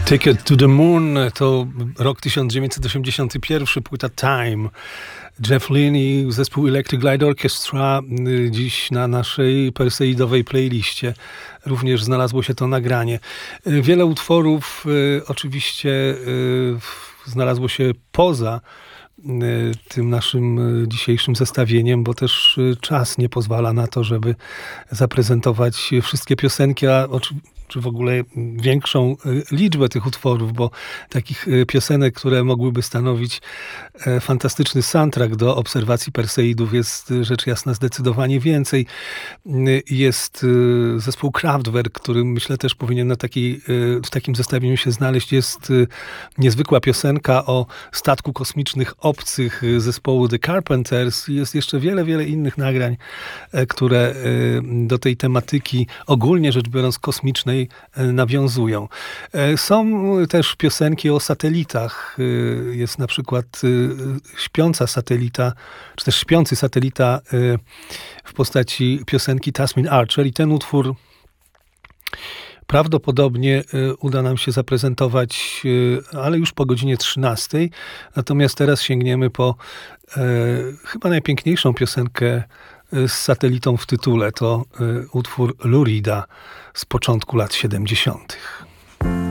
Ticket to the Moon to rok 1981, płyta Time. Jeff Lynne i zespół Electric Light Orchestra dziś na naszej perseidowej playliście. Również znalazło się to nagranie. Wiele utworów oczywiście znalazło się poza tym naszym dzisiejszym zestawieniem, bo też czas nie pozwala na to, żeby zaprezentować wszystkie piosenki, czy w ogóle większą liczbę tych utworów, bo takich piosenek, które mogłyby stanowić fantastyczny soundtrack do obserwacji Perseidów, jest rzecz jasna zdecydowanie więcej. Jest zespół Kraftwerk, który myślę też powinien w takim zestawieniu się znaleźć. Jest niezwykła piosenka o statku kosmicznych obcych zespołu The Carpenters. Jest jeszcze wiele, wiele innych nagrań, które do tej tematyki ogólnie rzecz biorąc kosmicznej nawiązują. Są też piosenki o satelitach. Jest na przykład śpiąca satelita, czy też śpiący satelita w postaci piosenki Tasmin Archer i ten utwór prawdopodobnie uda nam się zaprezentować, ale już po godzinie 13. Natomiast teraz sięgniemy po chyba najpiękniejszą piosenkę z satelitą w tytule. To utwór Lou Reeda z początku lat 70.